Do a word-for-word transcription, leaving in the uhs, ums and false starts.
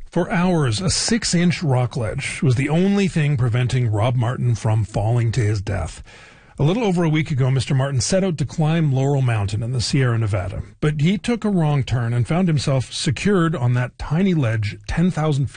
For hours, a six-inch rock ledge was the only thing preventing Rob Martin from falling to his death. A little over a week ago, Mister Martin set out to climb Laurel Mountain in the Sierra Nevada, but he took a wrong turn and found himself secured on that tiny ledge ten thousand feet